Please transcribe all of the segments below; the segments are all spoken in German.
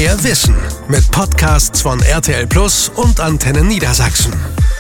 Mehr Wissen mit Podcasts von RTL Plus und Antenne Niedersachsen.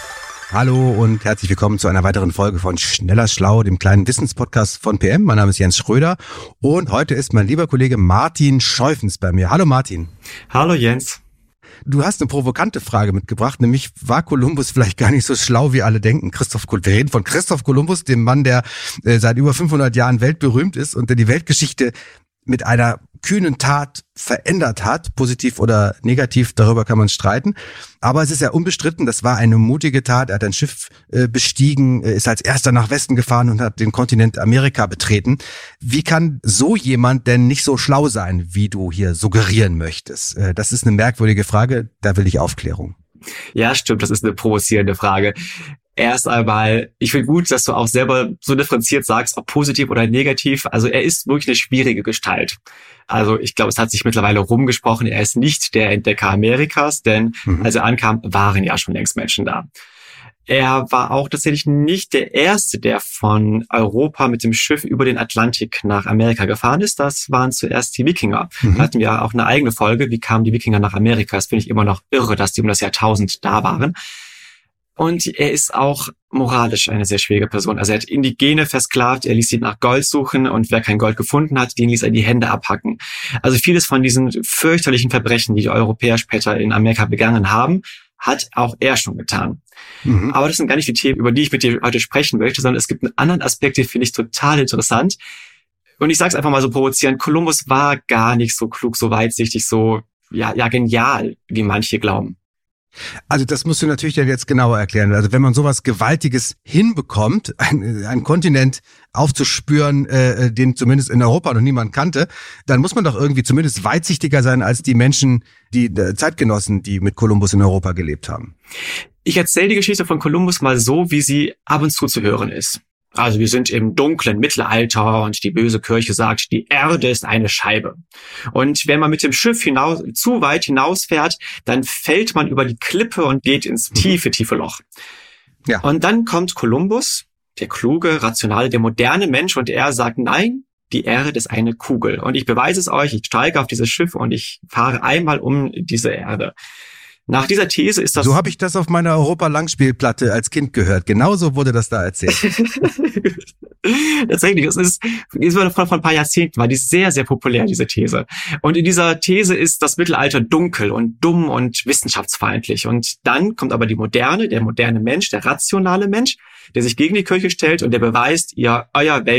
Hallo und herzlich willkommen zu einer weiteren Folge von Schneller Schlau, dem kleinen Wissenspodcast von PM. Mein Name ist Jens Schröder und heute ist mein lieber Kollege Martin Scheufens bei mir. Hallo Martin. Hallo Jens. Du hast eine provokante Frage mitgebracht, nämlich war Kolumbus vielleicht gar nicht so schlau, wie alle denken? Wir reden von Christoph Kolumbus, dem Mann, der seit über 500 Jahren weltberühmt ist und der die Weltgeschichte mit einer kühnen Tat verändert hat, positiv oder negativ, darüber kann man streiten. Aber es ist ja unbestritten, das war eine mutige Tat. Er hat ein Schiff bestiegen, ist als erster nach Westen gefahren und hat den Kontinent Amerika betreten. Wie kann so jemand denn nicht so schlau sein, wie du hier suggerieren möchtest? Das ist eine merkwürdige Frage, da will ich Aufklärung. Ja, stimmt, das ist eine provozierende Frage. Erst einmal, ich finde gut, dass du auch selber so differenziert sagst, ob positiv oder negativ. Also er ist wirklich eine schwierige Gestalt. Also ich glaube, es hat sich mittlerweile rumgesprochen, er ist nicht der Entdecker Amerikas, denn als er ankam, waren ja schon längst Menschen da. Er war auch tatsächlich nicht der Erste, der von Europa mit dem Schiff über den Atlantik nach Amerika gefahren ist. Das waren zuerst die Wikinger. Da hatten wir auch eine eigene Folge, wie kamen die Wikinger nach Amerika. Das finde ich immer noch irre, dass die um das Jahrtausend da waren. Und er ist auch moralisch eine sehr schwierige Person. Also er hat Indigene versklavt, er ließ sie nach Gold suchen und wer kein Gold gefunden hat, den ließ er die Hände abhacken. Also vieles von diesen fürchterlichen Verbrechen, die die Europäer später in Amerika begangen haben, hat auch er schon getan. Aber das sind gar nicht die Themen, über die ich mit dir heute sprechen möchte, sondern es gibt einen anderen Aspekt, den finde ich total interessant. Und ich sage es einfach mal so provozierend, Kolumbus war gar nicht so klug, so weitsichtig, so ja genial, wie manche glauben. Also das musst du natürlich dann jetzt genauer erklären. Also wenn man sowas Gewaltiges hinbekommt, einen Kontinent aufzuspüren, den zumindest in Europa noch niemand kannte, dann muss man doch irgendwie zumindest weitsichtiger sein als die Menschen, die Zeitgenossen, die mit Kolumbus in Europa gelebt haben. Ich erzähle die Geschichte von Kolumbus mal so, wie sie ab und zu hören ist. Also wir sind im dunklen Mittelalter und die böse Kirche sagt, die Erde ist eine Scheibe. Und wenn man mit dem Schiff zu weit hinausfährt, dann fällt man über die Klippe und geht ins tiefe Loch. Ja. Und dann kommt Kolumbus, der kluge, rationale, der moderne Mensch, und er sagt, nein, die Erde ist eine Kugel. Und ich beweise es euch, ich steige auf dieses Schiff und ich fahre einmal um diese Erde. Nach dieser These ist das... So habe ich das auf meiner Europa-Langspielplatte als Kind gehört. Genauso wurde das da erzählt. Tatsächlich, es ist von ein paar Jahrzehnten, war die sehr, sehr populär, diese These. Und in dieser These ist das Mittelalter dunkel und dumm und wissenschaftsfeindlich. Und dann kommt aber der moderne Mensch, der rationale Mensch, der sich gegen die Kirche stellt und der beweist, euer